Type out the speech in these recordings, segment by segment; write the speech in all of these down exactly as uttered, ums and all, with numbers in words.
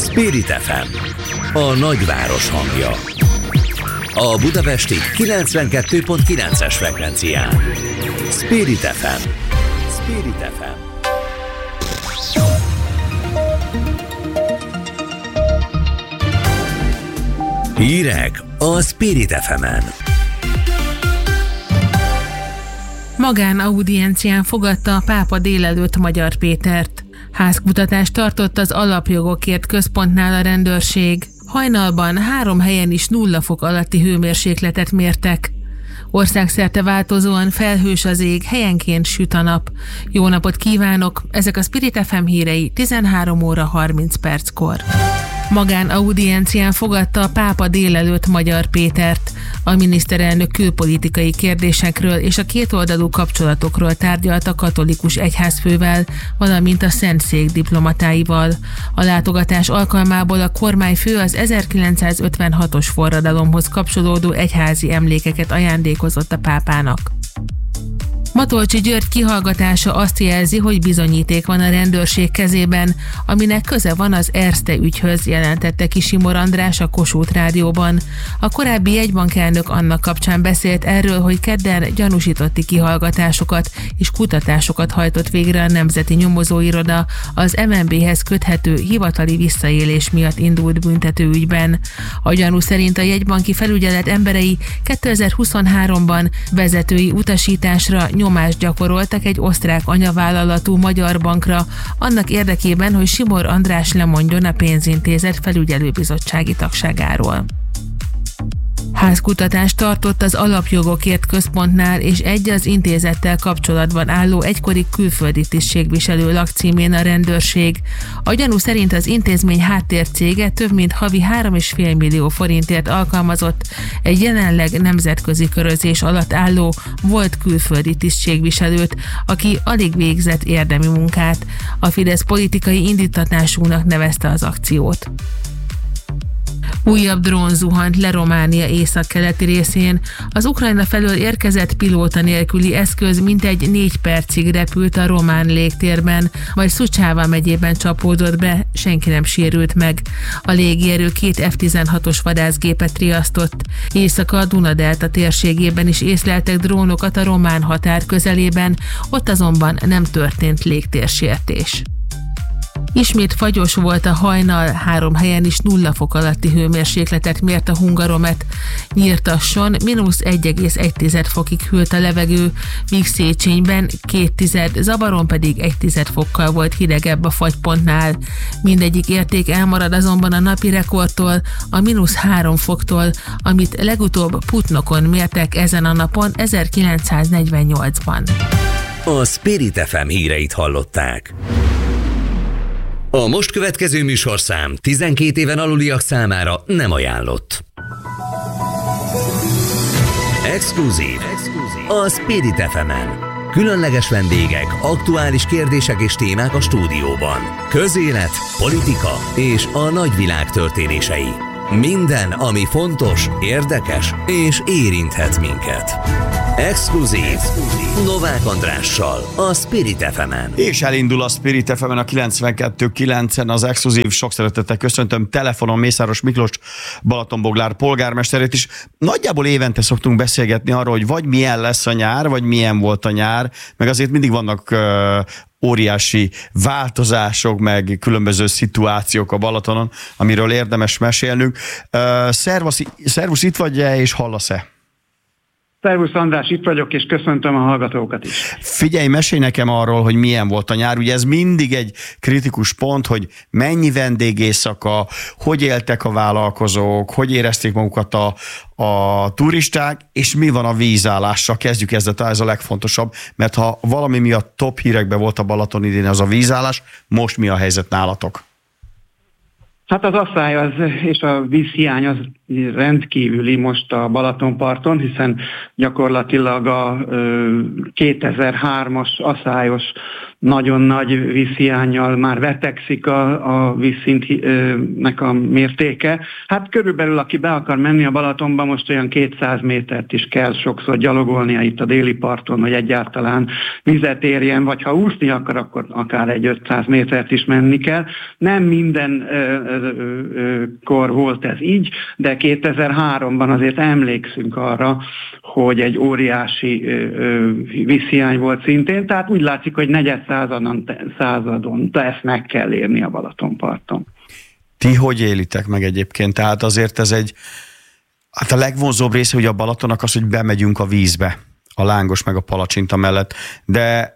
Spirit ef em, a nagyváros hangja. A budapesti kilencvenkettő pont kilences frekvencián. Spirit ef em. Spirit ef em. Hírek a Spirit ef emen. Magánaudiencián fogadta a pápa délelőtt Magyar Pétert. Házkutatást tartott az Alapjogokért Központnál a rendőrség. Hajnalban három helyen is nulla fok alatti hőmérsékletet mértek. Országszerte változóan felhős az ég, helyenként süt a nap. Jó napot kívánok! Ezek a Spirit ef em hírei tizenhárom óra harminc perckor. Magánaudiencián fogadta a pápa délelőtt Magyar Pétert. A miniszterelnök külpolitikai kérdésekről és a kétoldalú kapcsolatokról tárgyalt a katolikus egyházfővel, valamint a Szentszék diplomatáival. A látogatás alkalmából a kormányfő az ezerkilencszázötvenhatos forradalomhoz kapcsolódó egyházi emlékeket ajándékozott a pápának. Matolcsy György kihallgatása azt jelzi, hogy bizonyíték van a rendőrség kezében, aminek köze van az Erste ügyhöz, jelentette ki Simor András a Kossuth Rádióban. A korábbi jegybankelnök annak kapcsán beszélt erről, hogy kedden gyanúsítotti kihallgatásokat és kutatásokat hajtott végre a Nemzeti Nyomozóiroda az em en béhez köthető hivatali visszaélés miatt indult büntetőügyben. A gyanú szerint a jegybanki felügyelet emberei kétezer-huszonháromban vezetői utasításra nyomást gyakoroltak egy osztrák anyavállalatú magyar bankra, annak érdekében, hogy Simor András lemondjon a pénzintézet felügyelőbizottsági tagságáról. Házkutatást tartott az Alapjogokért Központnál és egy az intézettel kapcsolatban álló egykori külföldi tisztségviselő lakcímén a rendőrség. A gyanú szerint az intézmény háttércége több mint havi három és fél millió forintért alkalmazott egy jelenleg nemzetközi körözés alatt álló volt külföldi tisztségviselőt, aki alig végzett érdemi munkát. A Fidesz politikai indítatásúnak nevezte az akciót. Újabb drón zuhant le Románia északkeleti részén. Az Ukrajna felől érkezett pilóta nélküli eszköz mintegy négy percig repült a román légtérben, majd Szucsáva megyében csapódott be, senki nem sérült meg. A légierő két ef tizenhatos vadászgépet riasztott. Éjszaka a Duna-delta térségében is észleltek drónokat a román határ közelében, ott azonban nem történt légtérsértés. Ismét fagyos volt a hajnal, három helyen is nulla fok alatti hőmérsékletet mért a Hungaromet. Nyírtasson mínusz egy egész egy fokig hűlt a levegő, míg Széchenyben két tized, Zabaron pedig egy tized fokkal volt hidegebb a fagypontnál. Mindegyik érték elmarad azonban a napi rekordtól, a mínusz három foktól, amit legutóbb Putnokon mértek ezen a napon ezerkilencszáznegyvennyolcban. A Spirit ef em híreit hallották. A most következő műsorszám tizenkét éven aluliak számára nem ajánlott. Exkluzív a Spirit ef emen. Különleges vendégek, aktuális kérdések és témák a stúdióban. Közélet, politika és a nagyvilág történései. Minden, ami fontos, érdekes és érinthet minket. Exkluzív Novák Andrással a Spirit ef emen. És elindul a Spirit ef emen a kilencvenkettő kilencen az Exkluzív. Sok szeretettel köszöntöm telefonon Mészáros Miklós, Balatonboglár polgármesterét is. Nagyjából évente szoktunk beszélgetni arról, hogy vagy milyen lesz a nyár, vagy milyen volt a nyár, meg azért mindig vannak uh, óriási változások, meg különböző szituációk a Balatonon, amiről érdemes mesélnünk. Uh, szervusz, szervusz, itt vagy-e és hallasz-e? Szervusz András, itt vagyok, és köszöntöm a hallgatókat is. Figyelj, mesélj nekem arról, hogy milyen volt a nyár. Ugye ez mindig egy kritikus pont, hogy mennyi vendégészaka, hogy éltek a vállalkozók, hogy érezték magukat a, a turisták, és mi van a vízállással. Kezdjük ezzel, ez a legfontosabb, mert ha valami miatt top hírekben volt a Balaton idén, az a vízállás, most mi a helyzet nálatok? Hát az asszály az, és a vízhiány az rendkívüli most a Balatonparton, hiszen gyakorlatilag a kétezer-hármas asszályos nagyon nagy vízhiánnyal már vetekszik a, a vízszintnek a mértéke. Hát körülbelül, aki be akar menni a Balatonba, most olyan kétszáz métert is kell sokszor gyalogolnia itt a déli parton, hogy egyáltalán vizet érjen, vagy ha úszni akar, akkor akár egy ötszáz métert is menni kell. Nem minden ö, ö, ö, kor volt ez így, de kétezer-háromban azért emlékszünk arra, hogy egy óriási ö, ö, vízhiány volt szintén, tehát úgy látszik, hogy negyed századon, századon de ezt meg kell érni a Balatonparton. Ti hogy élitek meg egyébként? Tehát azért ez egy, hát a legvonzóbb része ugye a Balatonnak az, hogy bemegyünk a vízbe, a Lángos meg a Palacsinta mellett, de,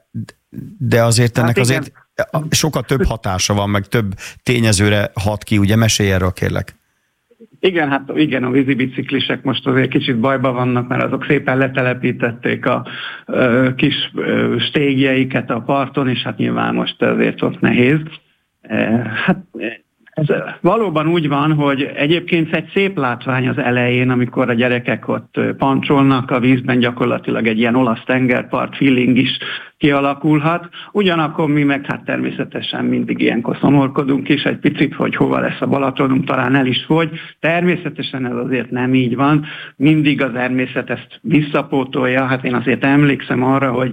de azért ennek hát azért sokkal több hatása van, meg több tényezőre hat ki, ugye mesélj erről, kérlek. Igen, hát igen, a vízibiciklisek most azért kicsit bajban vannak, mert azok szépen letelepítették a ö, kis ö, stégjeiket a parton, és hát nyilván most azért ott nehéz. E, hát ez valóban úgy van, hogy egyébként egy szép látvány az elején, amikor a gyerekek ott pancsolnak a vízben, gyakorlatilag egy ilyen olasz tengerpart feeling is kialakulhat. Ugyanakkor mi meg hát természetesen mindig ilyenkor szomorkodunk is egy picit, hogy hova lesz a Balatonunk, talán el is fogy. Természetesen ez azért nem így van. Mindig a természet ezt visszapótolja. Hát én azért emlékszem arra, hogy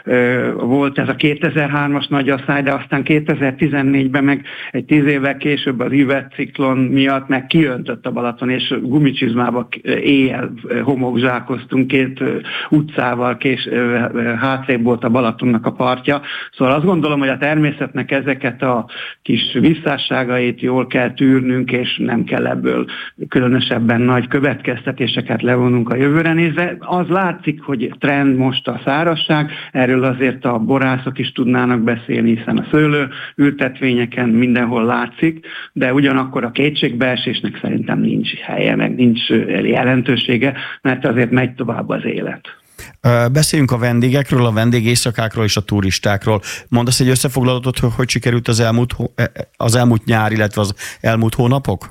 ö, volt ez a kétezer-hármas nagy asszály, de aztán kétezer-tizennégyben meg egy tíz évvel később az üvegciklon miatt meg kiöntött a Balaton, és gumicsizmába éjjel homokzsákoztunk két utcával, kés, hátrébb volt a Balaton a partja. Szóval azt gondolom, hogy a természetnek ezeket a kis visszásságait jól kell tűrnünk, és nem kell ebből különösebben nagy következtetéseket levonunk a jövőre nézve. Az látszik, hogy trend most a szárazság, erről azért a borászok is tudnának beszélni, hiszen a szőlő ültetvényeken mindenhol látszik, de ugyanakkor a kétségbeesésnek szerintem nincs helye, meg nincs jelentősége, mert azért megy tovább az élet. Beszéljünk a vendégekről, a vendégészakákról és a turistákról. Mondasz egy összefoglalót, hogy hogy sikerült az elmúlt, az elmúlt nyár, illetve az elmúlt hónapok?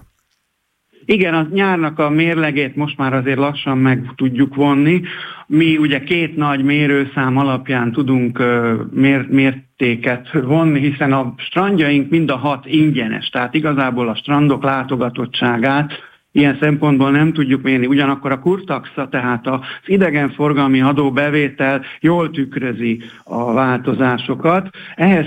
Igen, a nyárnak a mérlegét most már azért lassan meg tudjuk vonni. Mi ugye két nagy mérőszám alapján tudunk mér, mértéket vonni, hiszen a strandjaink mind a hat ingyenes, tehát igazából a strandok látogatottságát ilyen szempontból nem tudjuk mérni, ugyanakkor a kurtaxa, tehát az idegenforgalmi adóbevétel jól tükrözi a változásokat. Ehhez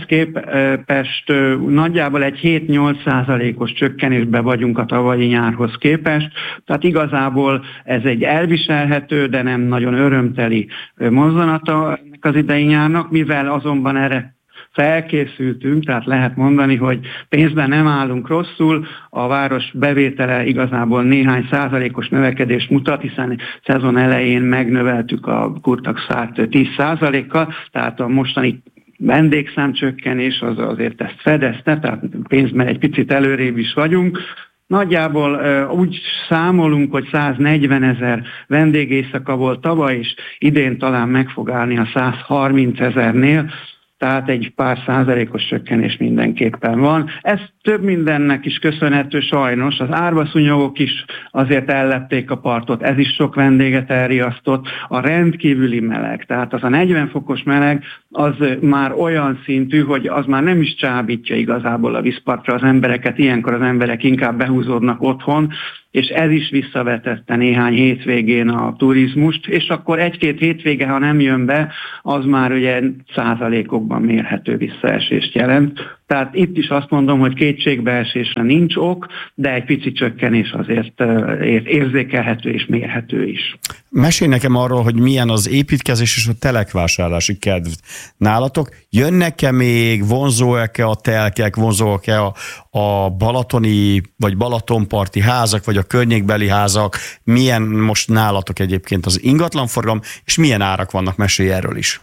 képest nagyjából egy hét-nyolc százalékos csökkenésbe vagyunk a tavalyi nyárhoz képest, tehát igazából ez egy elviselhető, de nem nagyon örömteli mozzanata ennek az idei nyárnak, mivel azonban erre felkészültünk, tehát lehet mondani, hogy pénzben nem állunk rosszul, a város bevétele igazából néhány százalékos növekedést mutat, hiszen szezon elején megnöveltük a kurtaxát tíz százalékkal, tehát a mostani vendégszámcsökkenés az azért ezt fedezte, tehát pénzben egy picit előrébb is vagyunk. Nagyjából uh, úgy számolunk, hogy száznegyvenezer vendégészaka volt tavaly, és idén talán meg fog állni a százharmincezernél, tehát egy pár százalékos csökkenés mindenképpen van. Ez több mindennek is köszönhető sajnos. Az árvaszúnyogok is azért ellepték a partot, ez is sok vendéget elriasztott. A rendkívüli meleg, tehát az a negyven fokos meleg, az már olyan szintű, hogy az már nem is csábítja igazából a vízpartra az embereket, ilyenkor az emberek inkább behúzódnak otthon, és ez is visszavetette néhány hétvégén a turizmust, és akkor egy-két hétvége, ha nem jön be, az már ugye százalékokban mérhető visszaesést jelent. Tehát itt is azt mondom, hogy kétségbeesésre nincs ok, de egy pici csökkenés azért érzékelhető és mérhető is. Mesélj nekem arról, hogy milyen az építkezés és a telekvásárlási kedv nálatok. Jönnek-e még, vonzóak-e a telkek, vonzóak-e a, a balatoni vagy balatonparti házak, vagy a környékbeli házak? Milyen most nálatok egyébként az ingatlanforgalom, és milyen árak vannak? Mesélj erről is.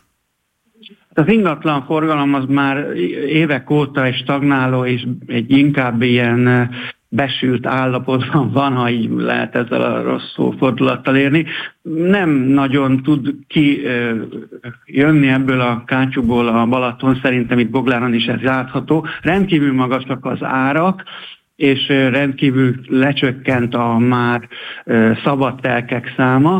Az ingatlan forgalom az már évek óta egy stagnáló és egy inkább ilyen besült állapotban van, ha így lehet ezzel a rossz szófordulattal érni. Nem nagyon tud ki jönni ebből a kátyúból a Balaton, szerintem itt Bogláron is ez látható. Rendkívül magasak az árak, és rendkívül lecsökkent a már szabad telkek száma.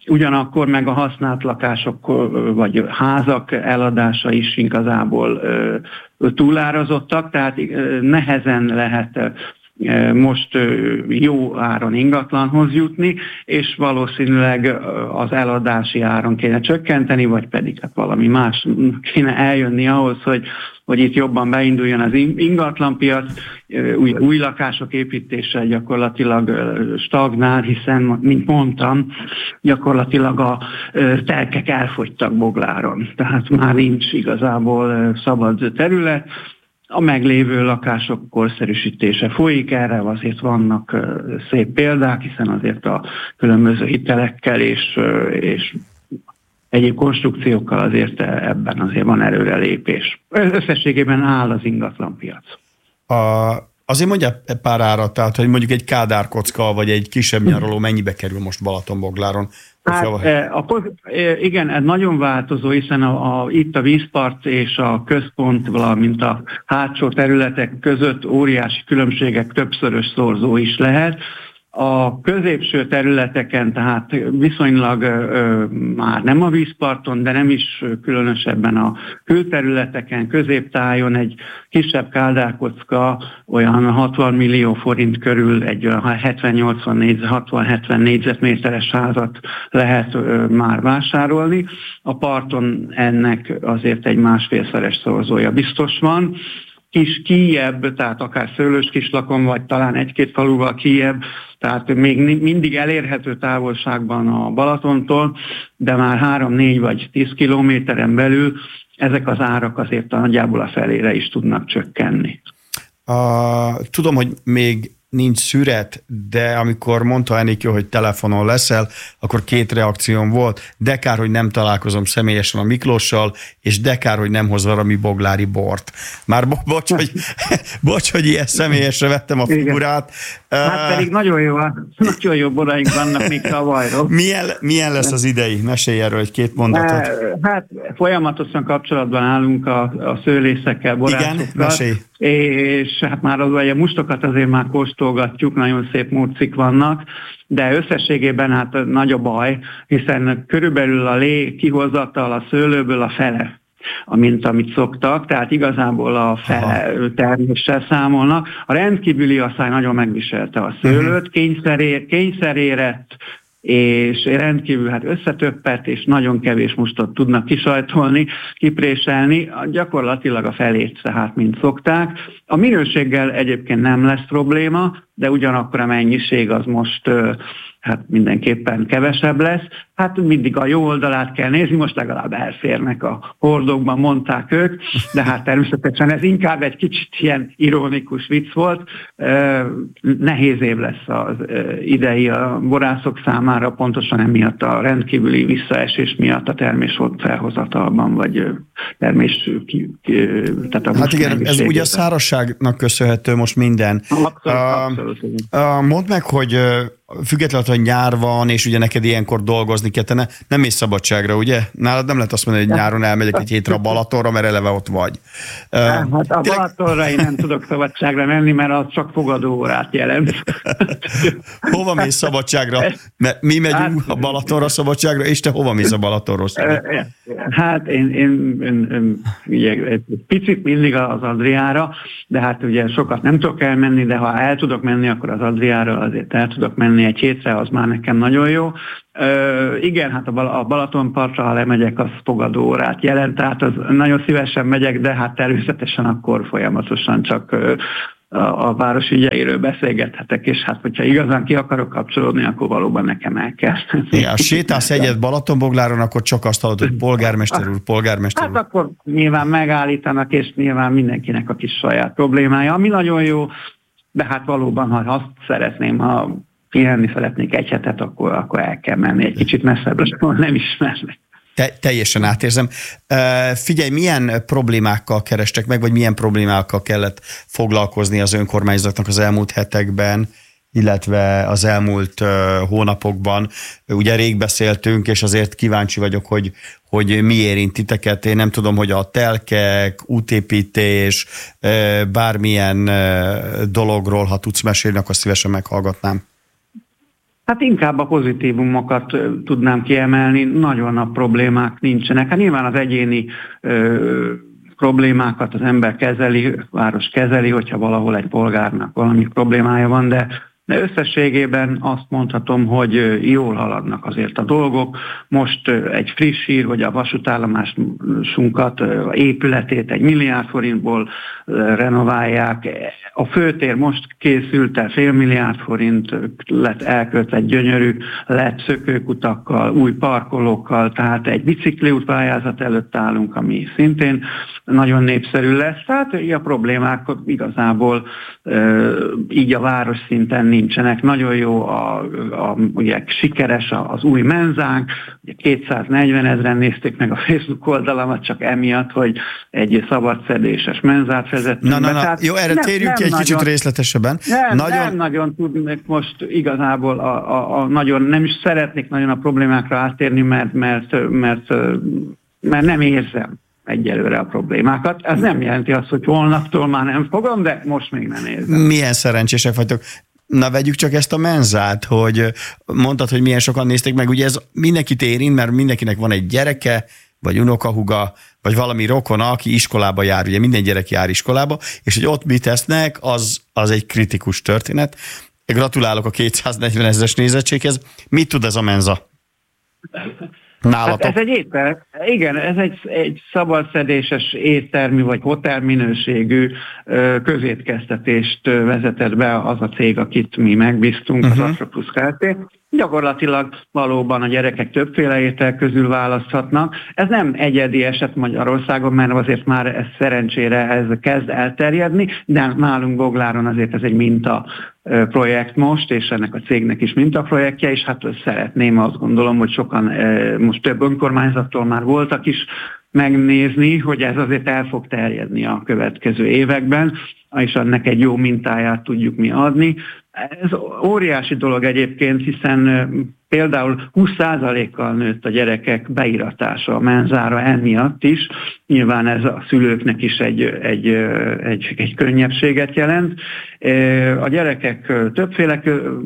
ugyanakkor meg a használt lakások vagy házak eladása is igazából túlárazottak, tehát nehezen lehet most jó áron ingatlanhoz jutni, és valószínűleg az eladási áron kéne csökkenteni, vagy pedig hát valami más kéne eljönni ahhoz, hogy, hogy itt jobban beinduljon az ingatlanpiac, új, új lakások építése gyakorlatilag stagnál, hiszen, mint mondtam, gyakorlatilag a telkek elfogytak Bogláron, tehát már nincs igazából szabad terület. A meglévő lakások korszerűsítése folyik, erre azért vannak szép példák, hiszen azért a különböző hitelekkel és, és egyéb konstrukciókkal azért ebben azért van előrelépés. Összességében áll az ingatlanpiac. A, azért mondja pár árat, tehát hogy mondjuk egy Kádár kocka vagy egy kisebb nyaraló mennyibe kerül most Balatonbogláron? Hát, a, igen, ez nagyon változó, hiszen a, a, itt a vízpart és a központ, valamint a hátsó területek között óriási különbségek, többszörös szorzó is lehet. A középső területeken, tehát viszonylag ö, már nem a vízparton, de nem is különösebben a külterületeken, középtájon egy kisebb kádárkocka olyan hatvan millió forint körül egy hetven-nyolcvan, hatvan-hetven négyzetméteres házat lehet ö, már vásárolni. A parton ennek azért egy másfélszeres szorzója biztos van. Kis kijebb, tehát akár Szőlős Kislakon, vagy talán egy-két faluval kijebb, tehát még mindig elérhető távolságban a Balatontól, de már három, négy vagy tíz kilométeren belül ezek az árak azért nagyjából a felére is tudnak csökkenni. Uh, tudom, hogy még nincs szüret, de amikor mondta Enikő, hogy telefonon leszel, akkor két reakcióm volt. De kár, hogy nem találkozom személyesen a Miklóssal, és de kár, hogy nem hoz valami boglári bort. Már bo- bocs, hogy, bocs, hogy ilyen személyesre vettem a figurát. Hát pedig nagyon jó, nagyon jó boraink vannak még tavalyról. Milyen, milyen lesz az idei? Mesélj erről egy-két mondatot. Hát folyamatosan kapcsolatban állunk a, a szőlészekkel, borászokkal. Igen, mesélj. És hát már az, a mustokat azért már kóstolgatjuk, nagyon szép murcik vannak, de összességében hát nagy a baj, hiszen körülbelül a lé kihozatal a szőlőből a fele, amint amit szoktak, tehát igazából a fele terméssel számolnak. A rendkívüli asszály nagyon megviselte a szőlőt, kényszeré, kényszerérett, és rendkívül hát összetöppet, és nagyon kevés mustot tudnak kisajtolni, kipréselni, gyakorlatilag a felét, tehát mint szokták. A minőséggel egyébként nem lesz probléma, de ugyanakkor a mennyiség az most hát mindenképpen kevesebb lesz. Hát mindig a jó oldalát kell nézni, most legalább elférnek a hordókban, mondták ők, de hát természetesen ez inkább egy kicsit ilyen ironikus vicc volt. Nehéz év lesz az idei a borászok számára, pontosan emiatt a rendkívüli visszaesés miatt a termés felhozatalban, vagy termés... Tehát a hát igen, ez ugye a szárazságnak köszönhető most minden. Abszolút, abszolút. Uh, mondd meg, hogy függetlenül, hogy nyár van, és ugye neked ilyenkor dolgozni kell, te ne, nem mész szabadságra, ugye? Nálad nem lehet azt mondani, hogy nyáron elmegyek egy hétre a Balatonra, mert eleve ott vagy. Uh, hát a Balatonra én nem tudok szabadságra menni, mert az csak fogadóórát jelent. Hova mész szabadságra? Mert mi megyünk hát, a Balatonra szabadságra, és te hova mész a Balatonról? Hát én, én, én, én ugye, egy picit mindig az Adriára, de hát ugye sokat nem tudok elmenni, de ha el tudok menni, akkor az Adriára azért el tudok menni egy hétre, az már nekem nagyon jó. Ö, igen, hát a Balatonpartra, ha lemegyek, az fogadóórát jelent, tehát az nagyon szívesen megyek, de hát természetesen akkor folyamatosan csak a, a város ügyeiről beszélgethetek, és hát hogyha igazán ki akarok kapcsolódni, akkor valóban nekem el kell. Igen, sétálsz egyet Balatonbogláron, akkor csak azt hallod, hogy polgármester úr, polgármester úr. Hát akkor nyilván megállítanak, és nyilván mindenkinek a kis saját problémája, ami nagyon jó, de hát valóban, ha azt szeretném, ha pihenni szeretnék egy hetet, akkor, akkor el kell menni egy kicsit messzebbre, akkor nem ismernek. Te, teljesen átérzem. Uh, figyelj, milyen problémákkal kerestek meg, vagy milyen problémákkal kellett foglalkozni az önkormányzatnak az elmúlt hetekben, illetve az elmúlt uh, hónapokban? Ugye rég beszéltünk, és azért kíváncsi vagyok, hogy, hogy mi érint titeket. Én nem tudom, hogy a telkek, útépítés, uh, bármilyen uh, dologról, ha tudsz mesélni, akkor szívesen meghallgatnám. Hát inkább a pozitívumokat tudnám kiemelni, nagyon nagy problémák nincsenek. Hát nyilván az egyéni ö, problémákat az ember kezeli, a város kezeli, hogyha valahol egy polgárnak valami problémája van, de De összességében azt mondhatom, hogy jól haladnak azért a dolgok. Most egy friss hír, hogy a vasútállomásunkat, épületét egy milliárd forintból renoválják. A főtér most készült el, fél milliárd forint lett elköltve, egy gyönyörű lett szökőkutakkal, új parkolókkal, tehát egy bicikliút pályázat előtt állunk, ami szintén nagyon népszerű lesz. Tehát a problémák igazából így a város szinten nincsenek. Nagyon jó, a, a, ugye sikeres az új menzánk, ugye kétszáznegyven ezeren nézték meg a Facebook oldalamat csak emiatt, hogy egy szabadszedéses menzát vezettünk na, be. Na, na, jó, erre nem, térjünk ki egy nagyon, kicsit részletesebben. Nem nagyon... nem nagyon tudnék most igazából, a, a, a nagyon, nem is szeretnék nagyon a problémákra áttérni, mert, mert, mert, mert nem érzem egyelőre a problémákat. Ez nem jelenti azt, hogy holnaptól már nem fogom, de most még nem érzem. Milyen szerencsések vagytok. Na, vegyük csak ezt a menzát, hogy mondtad, hogy milyen sokan nézték meg. Ugye ez mindenkit érint, mert mindenkinek van egy gyereke, vagy unokahuga, vagy valami rokona, aki iskolába jár. Ugye minden gyerek jár iskolába, és hogy ott mit tesznek, az, az egy kritikus történet. Gratulálok a kétszáznegyven ezres nézettséghez. Mit tud ez a menza? Hát ez egy étel, igen, ez egy, egy szabadszedéses éttermi vagy hotel minőségű közétkeztetést vezetett be az a cég, akit mi megbíztunk, uh-huh. az Astropusz Kft. Gyakorlatilag valóban a gyerekek többféle étel közül választhatnak. Ez nem egyedi eset Magyarországon, mert azért már ez szerencsére ez kezd elterjedni, de nálunk Bogláron azért ez egy minta projekt most, és ennek a cégnek is mintaprojektje, és hát szeretném, azt gondolom, hogy sokan most több önkormányzattól már voltak is megnézni, hogy ez azért el fog terjedni a következő években, és ennek egy jó mintáját tudjuk mi adni. Ez óriási dolog egyébként, hiszen például húsz százalékkal nőtt a gyerekek beiratása a menzára emiatt is. Nyilván ez a szülőknek is egy, egy, egy, egy könnyebbséget jelent. A gyerekek többféle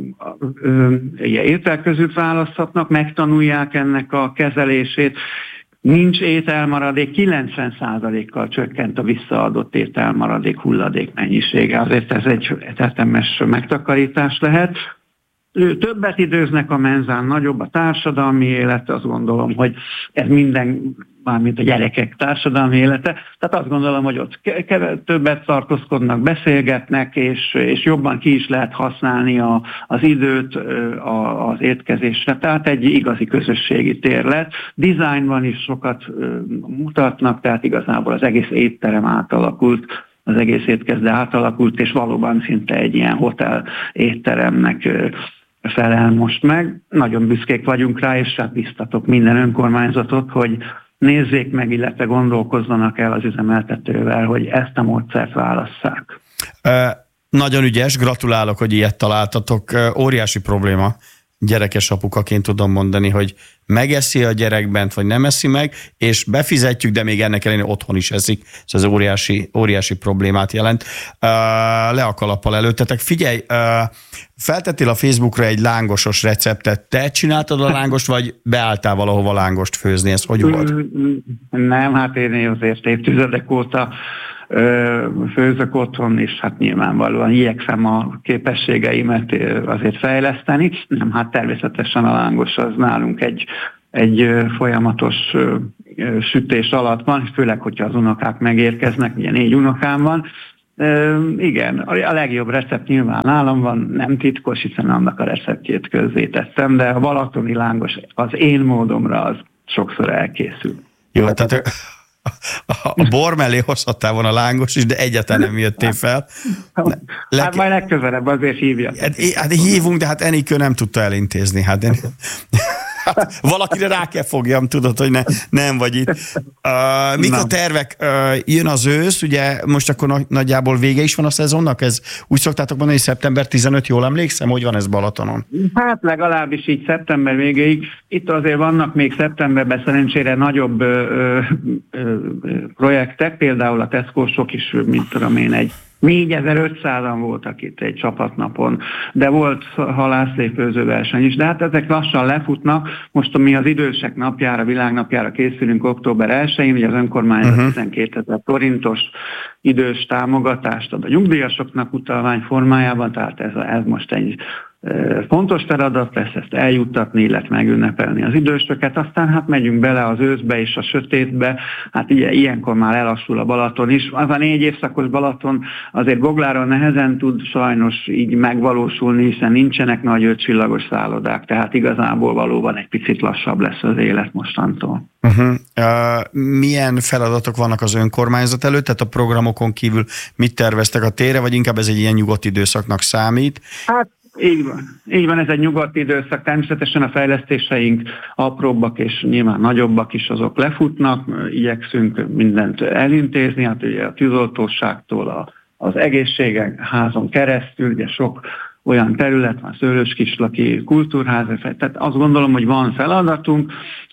étel között választhatnak, megtanulják ennek a kezelését. Nincs ételmaradék, kilencven százalékkal csökkent a visszaadott ételmaradék hulladék mennyisége. Azért ez egy tetemes megtakarítás lehet. Többet időznek a menzán, nagyobb a társadalmi élet, azt gondolom, hogy ez minden, mármint a gyerekek társadalmi élete, tehát azt gondolom, hogy ott többet tartózkodnak, beszélgetnek, és, és jobban ki is lehet használni a, az időt a, az étkezésre. Tehát egy igazi közösségi tér lett. Designban is sokat mutatnak, tehát igazából az egész étterem átalakult, az egész étkezde átalakult, és valóban szinte egy ilyen hotel étteremnek felel most meg. Nagyon büszkék vagyunk rá, és hát biztatok minden önkormányzatot, hogy nézzék meg, illetve gondolkozzanak el az üzemeltetővel, hogy ezt a módszert válasszák. E, nagyon ügyes, gratulálok, hogy ilyet találtatok. Óriási probléma. Gyerekes apukaként tudom mondani, hogy megeszi a gyerek bent, vagy nem eszi meg, és befizetjük, de még ennek ellenére otthon is eszik. Ez az óriási, óriási problémát jelent. Le a kalappal előttetek. Figyelj, feltettél a Facebookra egy lángosos receptet. Te csináltad a lángost, vagy beálltál valahova lángost főzni? Ez hogy volt? Nem, hát én azért évtizedek óta főzök otthon, és hát nyilvánvalóan igyekszem a képességeimet azért fejleszteni. Nem, hát természetesen a lángos az nálunk egy, egy folyamatos sütés alatt van, főleg, hogyha az unokák megérkeznek, ugye négy unokám van. Igen, a legjobb recept nyilván nálam van, nem titkos, hiszen annak a receptjét közzétettem, de a balatoni lángos az én módomra az sokszor elkészül. Jó, tehát a bor mellé hozhattál volna a lángos is, de egyáltalán nem jöttél fel. Le... Hát majd legközelebb azért hívja. Hát, hát hívunk, de hát Enikő nem tudta elintézni. Hát, én... hát valakire rá kell fogjam, tudod, hogy ne, nem vagy itt. Uh, mik a tervek? Uh, jön az ősz, ugye most akkor nagyjából vége is van a szezonnak? Ez úgy szoktátok mondani, hogy szeptember tizenötödike, jól emlékszem? Hogy van ez Balatonon? Hát legalábbis így szeptember végéig. Itt azért vannak még szeptemberben szerencsére nagyobb ö, ö, ö, projektek, például a Tesco-sok is, mint tudom én, egy négyezer-ötszázan voltak itt egy csapatnapon, de volt halászlépőző verseny is, de hát ezek lassan lefutnak. Most mi az idősek napjára, világnapjára készülünk október elsején, ugye az önkormányzat uh-huh. tizenkétezer forintos idős támogatást ad a nyugdíjasoknak utalvány formájában, tehát ez, a, ez most egy fontos feladat lesz ezt eljuttatni, illetve megünnepelni az idősöket, aztán hát megyünk bele az őszbe és a sötétbe, hát ilyen, ilyenkor már elassul a Balaton is. Az a négy évszakos Balaton azért Bogláron nehezen tud sajnos így megvalósulni, hiszen nincsenek nagy ötcsillagos szállodák, tehát igazából valóban egy picit lassabb lesz az élet mostantól. Uh-huh. Uh, milyen feladatok vannak az önkormányzat előtt, tehát a programokon kívül mit terveztek a térre, vagy inkább ez egy ilyen nyugodt időszaknak számít? Hát Így van. Így van, ez egy nyugodt időszak. Természetesen a fejlesztéseink apróbbak és nyilván nagyobbak is azok lefutnak. Igyekszünk mindent elintézni, hát ugye a tűzoltóságtól a, az egészségen házon keresztül, ugye sok olyan terület van, Szőlőskislaki kultúrház, tehát azt gondolom, hogy van feladatunk,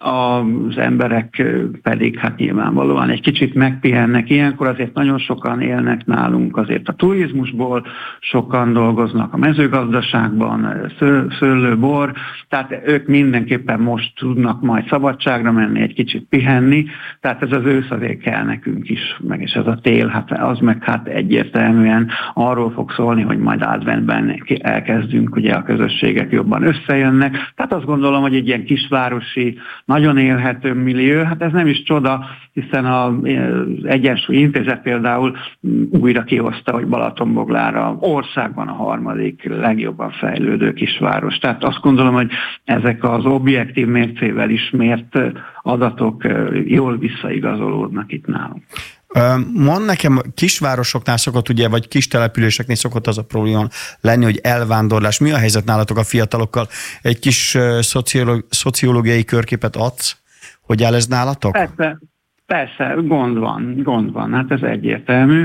az emberek pedig hát nyilvánvalóan egy kicsit megpihennek. Ilyenkor azért nagyon sokan élnek nálunk azért a turizmusból, sokan dolgoznak a mezőgazdaságban, szőlő, bor, tehát ők mindenképpen most tudnak majd szabadságra menni, egy kicsit pihenni, tehát ez az ősz azért kell nekünk is, meg és ez a tél, hát az meg hát egyértelműen arról fog szólni, hogy majd adventben elkezdünk, ugye a közösségek jobban összejönnek. Tehát azt gondolom, hogy egy ilyen kisvárosi, nagyon élhető millió, hát ez nem is csoda, hiszen az Egyensúly Intézet például újra kihozta, hogy Balatonboglára országban a harmadik legjobban fejlődő kisváros. Tehát azt gondolom, hogy ezek az objektív mércével is mért adatok jól visszaigazolódnak itt nálunk. Mond nekem, kisvárosoknál szokott, ugye, vagy kis településeknél szokott az a probléma lenni, hogy elvándorlás. Mi a helyzet nálatok a fiatalokkal? Egy kis szociológiai körképet adsz, hogy áll ez nálatok? Persze. Persze, gond van, gond van, hát ez egyértelmű.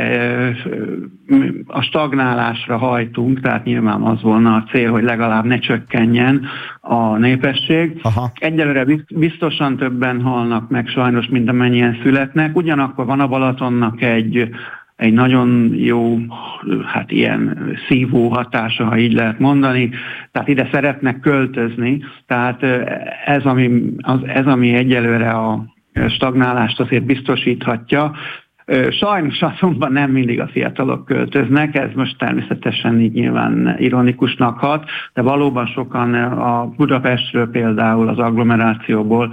A stagnálásra hajtunk, tehát nyilván az volna a cél, hogy legalább ne csökkenjen a népesség. Aha. Egyelőre biztosan többen halnak meg sajnos, mint amennyien születnek. Ugyanakkor van a Balatonnak egy egy nagyon jó, hát ilyen szívó hatása, ha így lehet mondani, tehát ide szeretnek költözni, tehát ez, ami, az, ez, ami egyelőre a stagnálást azért biztosíthatja. Sajnos azonban nem mindig a fiatalok költöznek, ez most természetesen így nyilván ironikusnak hat, de valóban sokan a Budapestről például az agglomerációból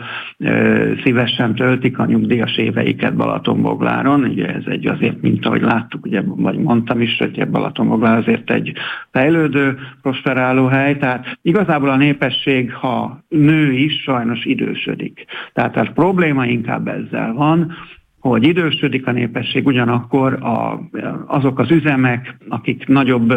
szívesen töltik a nyugdíjas éveiket Balatonbogláron. Ugye ez egy azért, mint ahogy láttuk, ugye, vagy mondtam is, hogy Balatonboglár azért egy fejlődő, prosperáló hely, tehát igazából a népesség, ha nő is, sajnos idősödik. Tehát a probléma inkább ezzel van, hogy idősödik a népesség, ugyanakkor a, azok az üzemek, akik nagyobb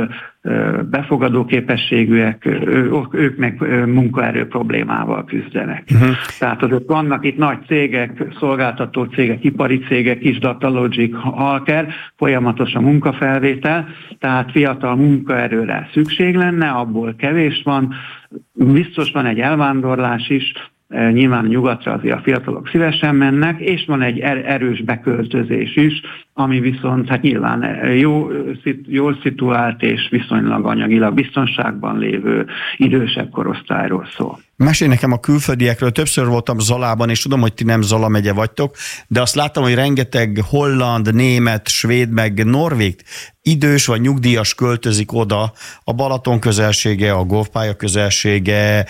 befogadó képességűek, ők meg munkaerő problémával küzdenek. Uh-huh. Tehát azért vannak itt nagy cégek, szolgáltató cégek, ipari cégek is, Datalogic, Halker, folyamatos a munkafelvétel, tehát fiatal munkaerőre szükség lenne, abból kevés van, biztos van egy elvándorlás is, nyilván nyugatra azért a fiatalok szívesen mennek, és van egy erős beköltözés is, ami viszont hát nyilván jó, jól szituált és viszonylag anyagilag biztonságban lévő idősebb korosztályról szól. Mesélj nekem a külföldiekről, többször voltam Zalában, és tudom, hogy ti nem Zala megye vagytok, de azt láttam, hogy rengeteg holland, német, svéd, meg norvég idős vagy nyugdíjas költözik oda, a Balaton közelsége, a golfpálya közelsége,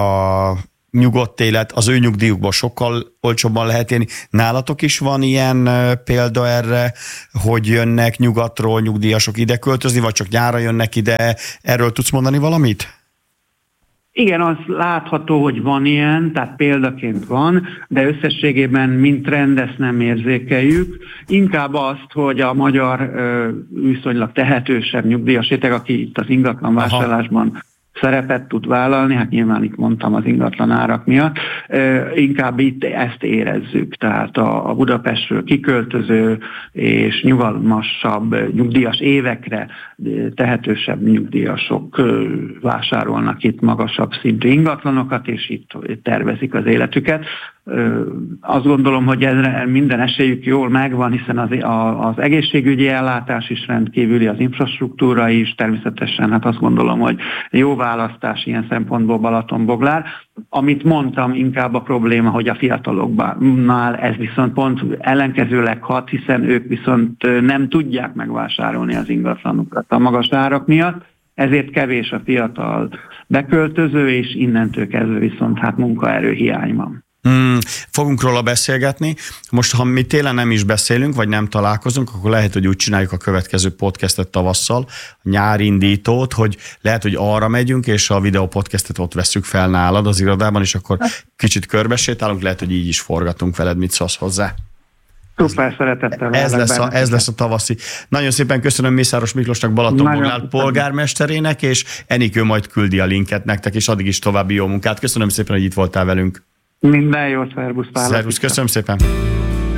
a nyugodt élet, az ő nyugdíjukban sokkal olcsóbban lehet élni. Nálatok is van ilyen példa erre, hogy jönnek nyugatról nyugdíjasok ide költözni, vagy csak nyára jönnek ide? Erről tudsz mondani valamit? Igen, az látható, hogy van ilyen, tehát példaként van, de összességében mint trend ezt nem érzékeljük. Inkább azt, hogy a magyar viszonylag tehetősebb nyugdíjas réteg, aki itt az ingatlan vásárlásban Aha. szerepet tud vállalni, hát nyilván itt mondtam az ingatlan árak miatt, inkább itt ezt érezzük, tehát a Budapestről kiköltöző és nyugalmasabb nyugdíjas évekre tehetősebb nyugdíjasok vásárolnak itt magasabb szintű ingatlanokat, és itt tervezik az életüket. Azt gondolom, hogy ezre minden esélyük jól megvan, hiszen az, az egészségügyi ellátás is rendkívüli, az infrastruktúra is, természetesen hát azt gondolom, hogy jó választás ilyen szempontból Balatonboglár. Amit mondtam, inkább a probléma, hogy a fiataloknál ez viszont pont ellenkezőleg hat, hiszen ők viszont nem tudják megvásárolni az ingatlanukat a magas árak miatt, ezért kevés a fiatal beköltöző, és innentől kezdve viszont hát munkaerő hiány van. Hmm, fogunk róla beszélgetni. Most, ha mi télen nem is beszélünk, vagy nem találkozunk, akkor lehet, hogy úgy csináljuk a következő podcastet tavasszal, a nyárindítót, hogy lehet, hogy arra megyünk, és a videó podcastet ott vesszük fel nálad az irodában, és akkor kicsit körbesétálunk, lehet, hogy így is forgatunk veled, mit szólsz hozzá. Szuper, szeretettel. Ez lesz, a, ez lesz a tavaszi. Nagyon szépen köszönöm Mészáros Miklósnak, Balatonboglár polgármesterének, és Enikő majd küldi a linket nektek, és addig is további jó munkát. Köszönöm szépen, hogy itt voltál velünk. Minden jót, szervusz, Pál. Szervusz, köszönöm szépen.